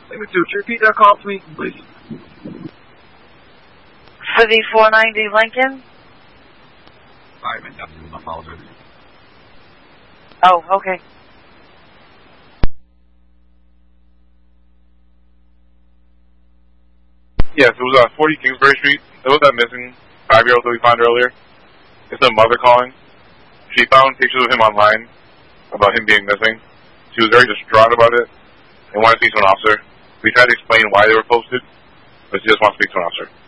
Maybe two. Could you repeat that call to me, please? For the 490 Lincoln? Alright, man. I apologize. Oh, okay. Yes, it was 40 Kingsbury Street. There was that missing 5-year-old that we found earlier. It's the mother calling. She found pictures of him online about him being missing. She was very distraught about it and wanted to speak to an officer. We tried to explain why they were posted, but she just wants to speak to an officer.